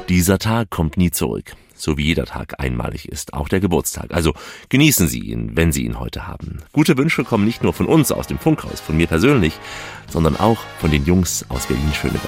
Dieser Tag kommt nie zurück, so wie jeder Tag einmalig ist, auch der Geburtstag. Also genießen Sie ihn, wenn Sie ihn heute haben. Gute Wünsche kommen nicht nur von uns aus dem Funkhaus, von mir persönlich, sondern auch von den Jungs aus Berlin-Schöneberg.